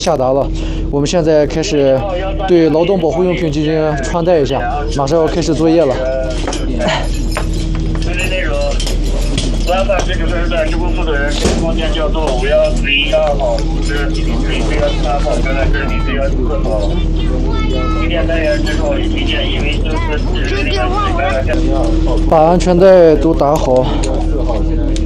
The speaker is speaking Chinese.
下达了，我们现在开始对劳动保护用品进行穿戴一下，马上要开始作业了。 对内容，3番这个分站职工负责人，这个空间叫做51412号，是11413号，刚才是11414号。今天单元之后，提前因为就是指令的感染。 把安全带都打好。